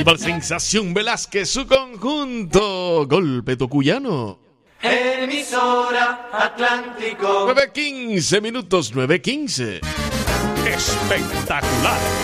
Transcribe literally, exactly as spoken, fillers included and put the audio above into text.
Sensación Velázquez, su conjunto Golpe Tocuyano. Emisora Atlántico. nueve quince minutos, nueve quince. Espectacular.